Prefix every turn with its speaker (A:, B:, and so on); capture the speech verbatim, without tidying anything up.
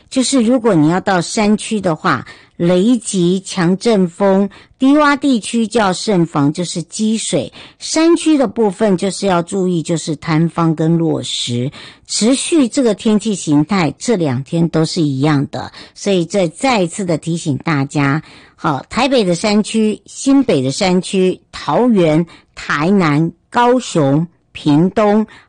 A: 就是如果你要到山区的话，雷击、强阵风，低洼地区就要慎防，就是积水；山区的部分就是要注意，就是坍方跟落石。持续这个天气形态，这两天都是一样的，所以这再一次的提醒大家。好，台北的山区、新北的山区、桃园、台南、高雄、屏东、